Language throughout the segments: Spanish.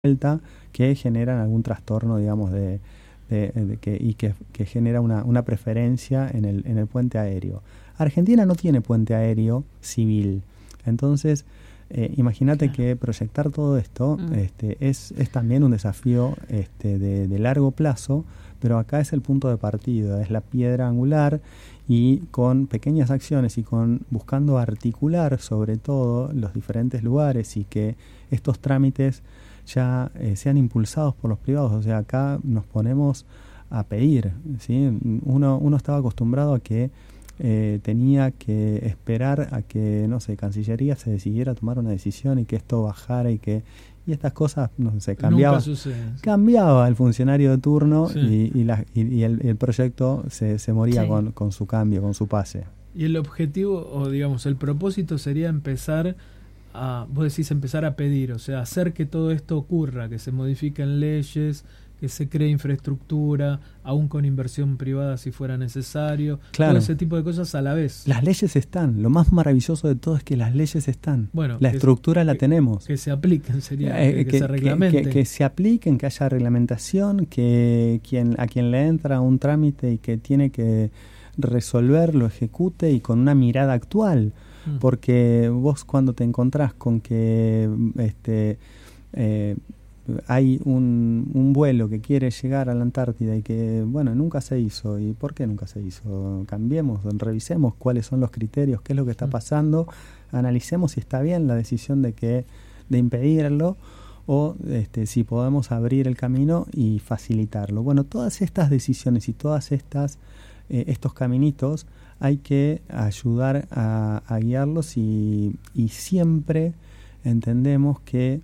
vuelta que generan algún trastorno, digamos, que genera una preferencia en el puente aéreo. Argentina no tiene puente aéreo civil, entonces imagínate que proyectar todo esto es también un desafío de largo plazo, pero acá es el punto de partida, es la piedra angular, y con pequeñas acciones y buscando articular sobre todo los diferentes lugares y que estos trámites ya sean impulsados por los privados. O sea, acá nos ponemos a pedir, ¿sí? Uno estaba acostumbrado a que tenía que esperar a que, no sé, Cancillería se decidiera a tomar una decisión y que esto bajara y estas cosas, no sé, cambiaba el funcionario de turno, sí. y el proyecto se moría, sí, con su cambio, con su pase. Y el objetivo, o digamos, el propósito sería empezar a pedir, o sea, hacer que todo esto ocurra, que se modifiquen leyes, que se cree infraestructura, aún con inversión privada si fuera necesario, claro. Todo ese tipo de cosas a la vez. Las leyes están, lo más maravilloso de todo es que las leyes están, bueno, la estructura la tenemos. Que se apliquen, sería que se reglamenten. Que se apliquen, que haya reglamentación, que a quien le entra un trámite y que tiene que resolver, lo ejecute y con una mirada actual. Porque vos cuando te encontrás con que hay un vuelo que quiere llegar a la Antártida y que, bueno, nunca se hizo. ¿Y por qué nunca se hizo? Cambiemos, revisemos cuáles son los criterios, qué es lo que está pasando, analicemos si está bien la decisión de impedirlo o si podemos abrir el camino y facilitarlo. Bueno, todas estas decisiones y todas estos caminitos hay que ayudar a guiarlos y siempre entendemos que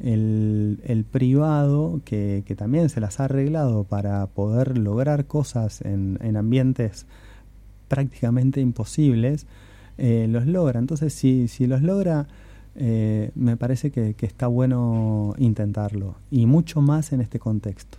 el privado que también se las ha arreglado para poder lograr cosas en ambientes prácticamente imposibles, los logra. Entonces si los logra, me parece que está bueno intentarlo, y mucho más en este contexto.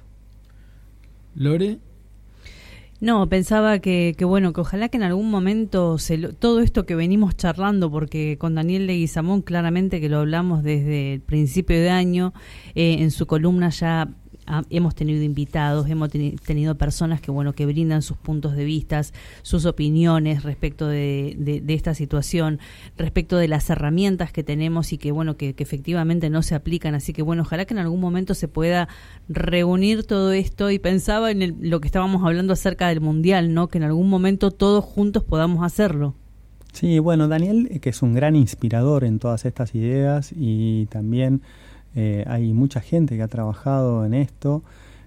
¿Lore? No, pensaba que bueno, que ojalá que en algún momento todo esto que venimos charlando, porque con Daniel Leguizamón claramente que lo hablamos desde el principio de año, en su columna ya hemos tenido invitados, hemos tenido personas que brindan sus puntos de vista, sus opiniones respecto de esta situación, respecto de las herramientas que tenemos y que efectivamente no se aplican. Así que ojalá que en algún momento se pueda reunir todo esto, y pensaba en lo que estábamos hablando acerca del Mundial, ¿no? Que en algún momento todos juntos podamos hacerlo. Sí, bueno, Daniel, que es un gran inspirador en todas estas ideas, y también hay mucha gente que ha trabajado en esto,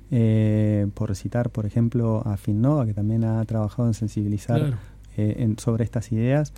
por citar, por ejemplo, a Finnova, que también ha trabajado en sensibilizar, claro, sobre estas ideas.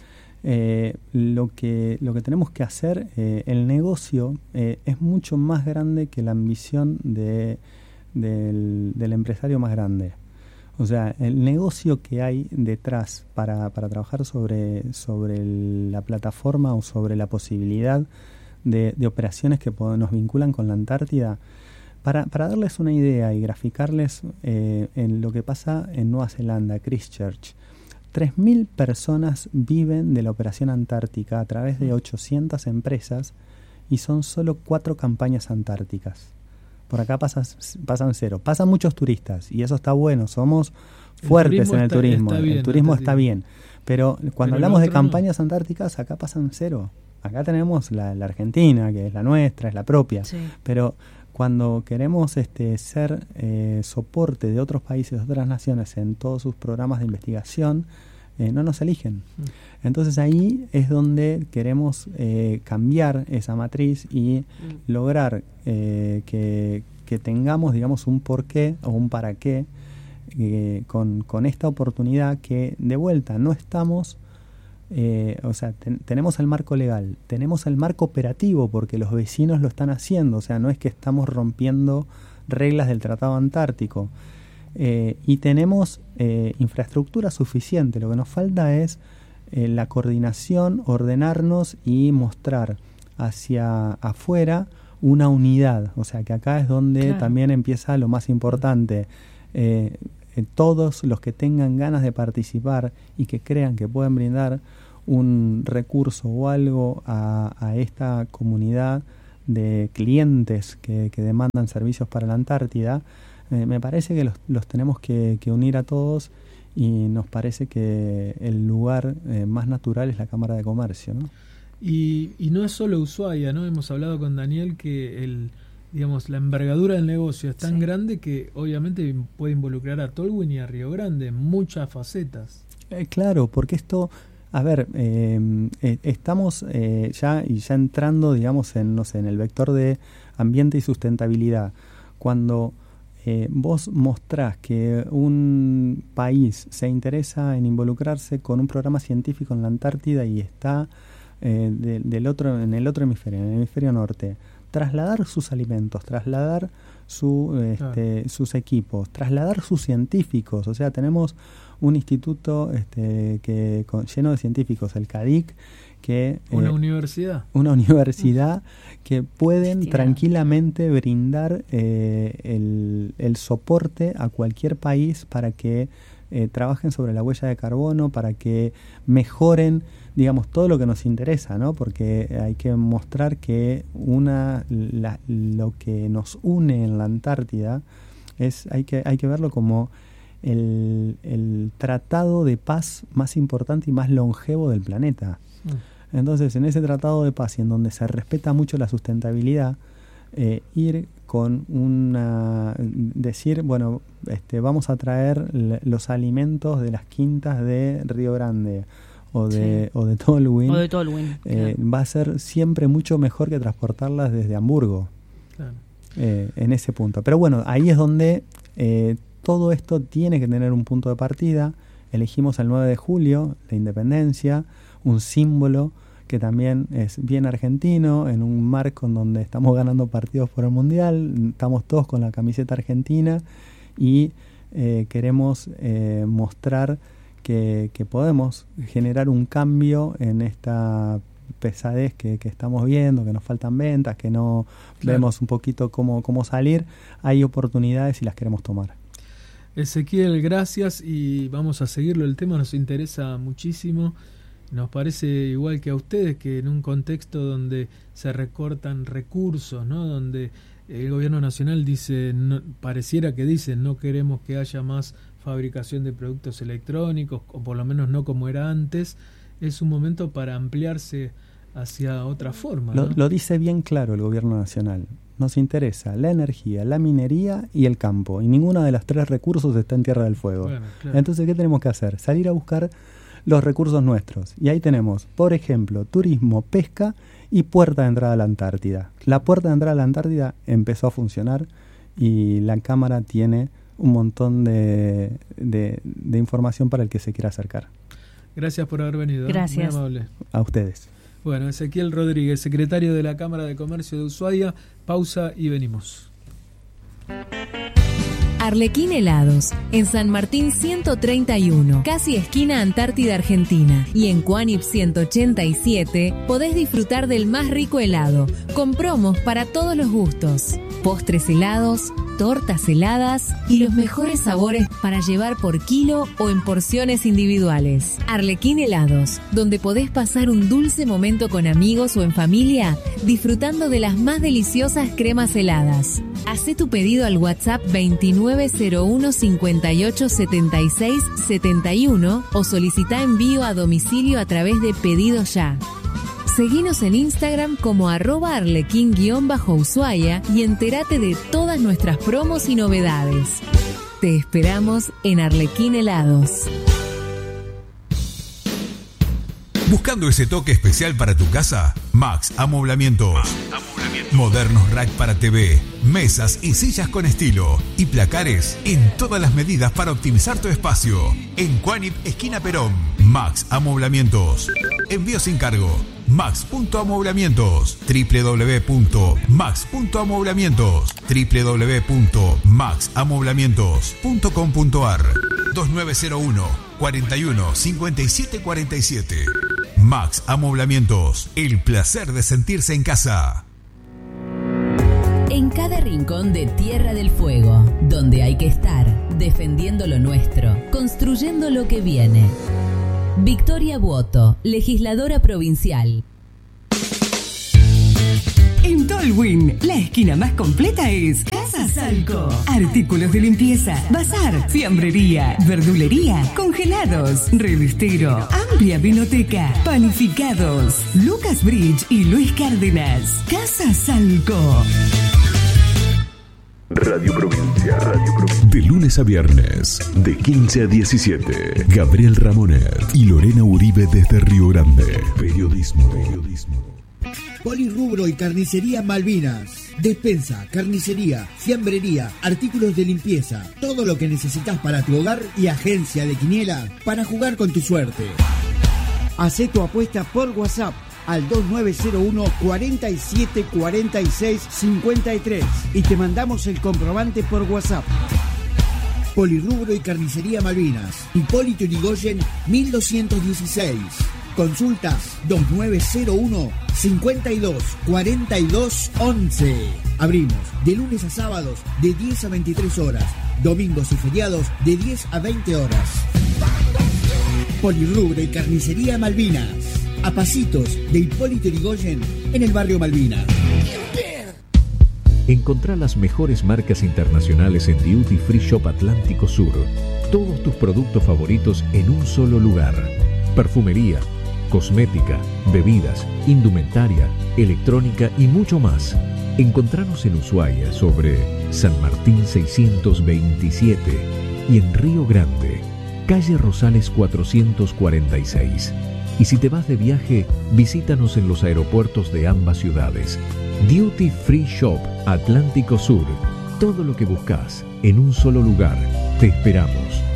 Lo que tenemos que hacer, el negocio es mucho más grande que la ambición del empresario más grande. O sea, el negocio que hay detrás para trabajar sobre la plataforma o sobre la posibilidad de operaciones que nos vinculan con la Antártida, para darles una idea y graficarles en lo que pasa en Nueva Zelanda, Christchurch. 3.000 personas viven de la operación antártica a través de 800 empresas, y son solo 4 campañas antárticas. Por acá pasan 0. Pasan muchos turistas, y eso está bueno, somos fuertes en el turismo. El turismo está bien, pero cuando hablamos de campañas antárticas, acá pasan 0. Acá tenemos la Argentina, que es la nuestra, es la propia, sí. Pero cuando queremos ser soporte de otros países, de otras naciones en todos sus programas de investigación, no nos eligen. Entonces ahí es donde queremos cambiar esa matriz y lograr que tengamos, digamos, un porqué o un para qué con esta oportunidad, que de vuelta no estamos... tenemos el marco legal, tenemos el marco operativo porque los vecinos lo están haciendo, o sea, no es que estamos rompiendo reglas del Tratado Antártico, y tenemos infraestructura suficiente. Lo que nos falta es la coordinación, ordenarnos y mostrar hacia afuera una unidad. O sea, que acá es donde, claro, también empieza lo más importante. Todos los que tengan ganas de participar y que crean que pueden brindar un recurso o algo a esta comunidad de clientes que demandan servicios para la Antártida, me parece que los tenemos que unir a todos, y nos parece que el lugar más natural es la Cámara de Comercio, ¿no? Y no es solo Ushuaia, ¿no? Hemos hablado con Daniel que la envergadura del negocio es tan grande que obviamente puede involucrar a Tolwyn y a Río Grande en muchas facetas. Claro, porque esto, a ver, estamos ya entrando, digamos, en el vector de ambiente y sustentabilidad. Cuando vos mostrás que un país se interesa en involucrarse con un programa científico en la Antártida y está en el otro hemisferio, en el hemisferio norte, trasladar sus alimentos, trasladar sus equipos, trasladar sus científicos. O sea, tenemos un instituto lleno de científicos, el CADIC, una universidad que pueden tranquilamente brindar el soporte a cualquier país para que trabajen sobre la huella de carbono, para que mejoren, digamos, todo lo que nos interesa, ¿no? Porque hay que mostrar que lo que nos une en la Antártida hay que verlo como el tratado de paz más importante y más longevo del planeta. Entonces, en ese tratado de paz, y en donde se respeta mucho la sustentabilidad, ir con decir, bueno, vamos a traer los alimentos de las quintas de Río Grande o de Tolwyn, claro. Va a ser siempre mucho mejor que transportarlas desde Hamburgo, claro. En ese punto. Pero bueno, ahí es donde todo esto tiene que tener un punto de partida. Elegimos el 9 de julio, la independencia, un símbolo que también es bien argentino, en un marco en donde estamos ganando partidos por el Mundial, estamos todos con la camiseta argentina y queremos mostrar que podemos generar un cambio en esta pesadez que estamos viendo, que nos faltan ventas, que no vemos un poquito cómo salir. Hay oportunidades y las queremos tomar. Ezequiel, gracias, y vamos a seguirlo. El tema nos interesa muchísimo. Nos parece igual que a ustedes, que en un contexto donde se recortan recursos, ¿no? Donde el gobierno nacional pareciera que dice no queremos que haya más fabricación de productos electrónicos, o por lo menos no como era antes, es un momento para ampliarse hacia otra forma, ¿no? Lo dice bien claro el gobierno nacional. Nos interesa la energía, la minería y el campo, y ninguno de los tres recursos está en Tierra del Fuego. Bueno, claro. Entonces, ¿qué tenemos que hacer? Salir a buscar los recursos nuestros. Y ahí tenemos, por ejemplo, turismo, pesca y puerta de entrada a la Antártida. La puerta de entrada a la Antártida empezó a funcionar y la Cámara tiene un montón de información para el que se quiera acercar. Gracias por haber venido. Gracias. Muy amable. A ustedes. Bueno, Ezequiel Rodríguez, secretario de la Cámara de Comercio de Ushuaia. Pausa y venimos. Arlequín Helados, en San Martín 131, casi esquina Antártida Argentina. Y en Cuánip 187 podés disfrutar del más rico helado, con promos para todos los gustos. Postres helados, tortas heladas y los mejores sabores para llevar por kilo o en porciones individuales. Arlequín Helados, donde podés pasar un dulce momento con amigos o en familia, disfrutando de las más deliciosas cremas heladas. Hacé tu pedido al WhatsApp 2901 58 76 71 o solicita envío a domicilio a través de Pedido Ya. Seguinos en Instagram como @arlequín_Ushuaia y entérate de todas nuestras promos y novedades. Te esperamos en Arlequín Helados. ¿Buscando ese toque especial para tu casa? Max Amoblamientos. Modernos rack para TV, mesas y sillas con estilo y placares en todas las medidas para optimizar tu espacio. En Cuánip, esquina Perón. Max Amoblamientos. Envío sin cargo. Max.amoblamientos. www.max.amoblamientos. www.maxamoblamientos.com.ar. 2901 41 57 47. Max Amoblamientos. El placer de sentirse en casa. En cada rincón de Tierra del Fuego, donde hay que estar, defendiendo lo nuestro, construyendo lo que viene. Victoria Buoto, legisladora provincial. En Tolwyn, la esquina más completa es Casa Salco. Artículos de limpieza, bazar, fiambrería, verdulería, congelados, revistero, amplia vinoteca, panificados. Lucas Bridge y Luis Cárdenas. Casa Salco. Radio Provincia. De lunes a viernes, de 15 a 17. Gabriel Ramonet y Lorena Uribe desde Río Grande. Periodismo. Polirrubro y Carnicería Malvinas. Despensa, carnicería, fiambrería, artículos de limpieza. Todo lo que necesitas para tu hogar y agencia de quiniela para jugar con tu suerte. Hacé tu apuesta por WhatsApp al 2901 47 46 53 y te mandamos el comprobante por WhatsApp. Polirrubro y Carnicería Malvinas. Hipólito Yrigoyen 1216. Consultas 2901 52 42 11. Abrimos de lunes a sábados de 10 a 23 horas. Domingos y feriados de 10 a 20 horas. Polirrubro y Carnicería Malvinas. A pasitos de Hipólito Yrigoyen en el barrio Malvinas. Encontrá las mejores marcas internacionales en Duty Free Shop Atlántico Sur. Todos tus productos favoritos en un solo lugar. Perfumería, cosmética, bebidas, indumentaria, electrónica y mucho más. Encontranos en Ushuaia sobre San Martín 627 y en Río Grande, calle Rosales 446. Y si te vas de viaje, visítanos en los aeropuertos de ambas ciudades. Duty Free Shop Atlántico Sur. Todo lo que buscas en un solo lugar. Te esperamos.